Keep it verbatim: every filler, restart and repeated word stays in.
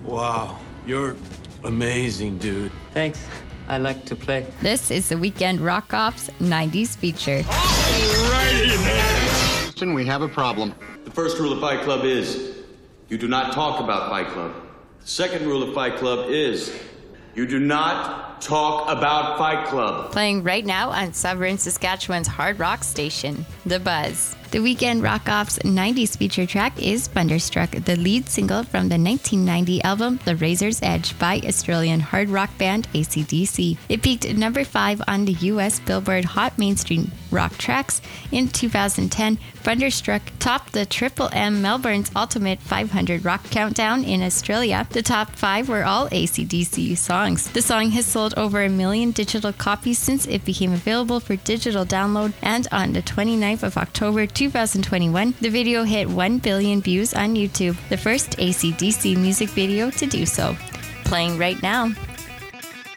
Wow, you're amazing, dude. Thanks. I like to play. This is the Weekend Rock Off's nineties feature. Alrighty then. We have a problem. The first rule of Fight Club is you do not talk about Fight Club. The second rule of Fight Club is you do not talk about Fight Club. Playing right now on Sovereign, Saskatchewan's hard rock station, The Buzz. The Weekend Rock Off's nineties feature track is Thunderstruck, the lead single from the nineteen ninety album The Razor's Edge by Australian hard rock band A C D C. It peaked number five on the U S Billboard Hot Mainstream Rock Tracks in two thousand ten. Thunderstruck topped the Triple M Melbourne's Ultimate five hundred Rock Countdown in Australia. The top five were all A C D C songs. The song has sold over a million digital copies since it became available for digital download, and on the twenty-ninth of October two thousand twenty-one, the video hit one billion views on YouTube, the first A C D C music video to do so. Playing right now.